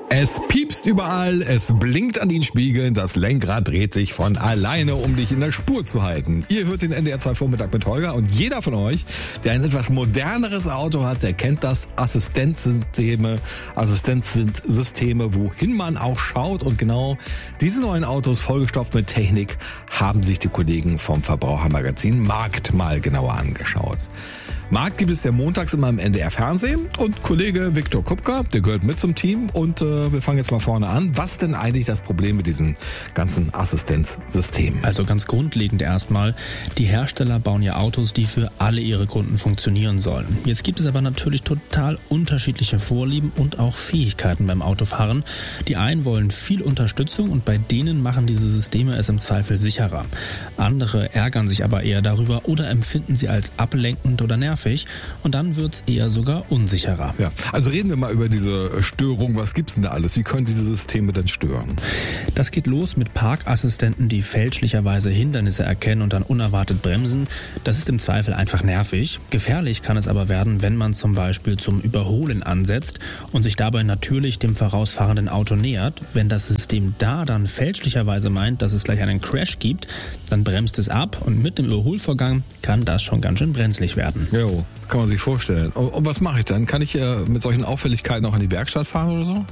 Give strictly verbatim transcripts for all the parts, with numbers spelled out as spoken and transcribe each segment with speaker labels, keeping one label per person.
Speaker 1: Es piepst überall, es blinkt an den Spiegeln, das Lenkrad dreht sich von alleine, um dich in der Spur zu halten. Ihr hört den N D R zwei Vormittag mit Holger und jeder von euch, der ein etwas moderneres Auto hat, der kennt das Assistenzsysteme, Assistenzsysteme, wohin man auch schaut. Und genau diese neuen Autos, vollgestopft mit Technik, haben sich die Kollegen vom Verbrauchermagazin Markt mal genauer angeschaut. Markt gibt es ja montags immer im N D R Fernsehen und Kollege Viktor Kupka, der gehört mit zum Team und äh, wir fangen jetzt mal vorne an. Was ist denn eigentlich das Problem mit diesen ganzen Assistenzsystemen?
Speaker 2: Also ganz grundlegend erstmal, die Hersteller bauen ja Autos, die für alle ihre Kunden funktionieren sollen. Jetzt gibt es aber natürlich total unterschiedliche Vorlieben und auch Fähigkeiten beim Autofahren. Die einen wollen viel Unterstützung und bei denen machen diese Systeme es im Zweifel sicherer. Andere ärgern sich aber eher darüber oder empfinden sie als ablenkend oder nervig. Und dann wird's eher sogar unsicherer.
Speaker 1: Ja, also reden wir mal über diese Störung. Was gibt's denn da alles? Wie können diese Systeme denn stören?
Speaker 2: Das geht los mit Parkassistenten, die fälschlicherweise Hindernisse erkennen und dann unerwartet bremsen. Das ist im Zweifel einfach nervig. Gefährlich kann es aber werden, wenn man zum Beispiel zum Überholen ansetzt und sich dabei natürlich dem vorausfahrenden Auto nähert. Wenn das System da dann fälschlicherweise meint, dass es gleich einen Crash gibt, dann bremst es ab und mit dem Überholvorgang kann das schon ganz schön brenzlig werden.
Speaker 1: Ja. Kann man sich vorstellen. Und was mache ich dann? Kann ich äh, mit solchen Auffälligkeiten auch in die Werkstatt fahren oder so?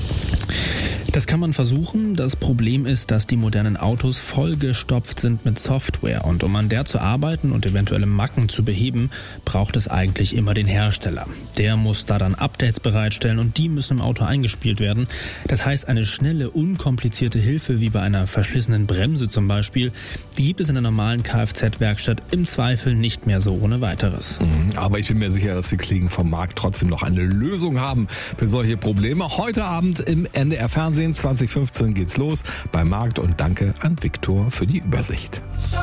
Speaker 2: Das kann man versuchen. Das Problem ist, dass die modernen Autos vollgestopft sind mit Software. Und um an der zu arbeiten und eventuelle Macken zu beheben, braucht es eigentlich immer den Hersteller. Der muss da dann Updates bereitstellen und die müssen im Auto eingespielt werden. Das heißt, eine schnelle, unkomplizierte Hilfe wie bei einer verschlissenen Bremse zum Beispiel, die gibt es in der normalen Kfz-Werkstatt im Zweifel nicht mehr so ohne weiteres.
Speaker 1: Aber ich bin mir sicher, dass die Kollegen vom Markt trotzdem noch eine Lösung haben für solche Probleme. Heute Abend im N D R Fernsehen zwanzig fünfzehn geht's los beim Markt und danke an Viktor für die Übersicht.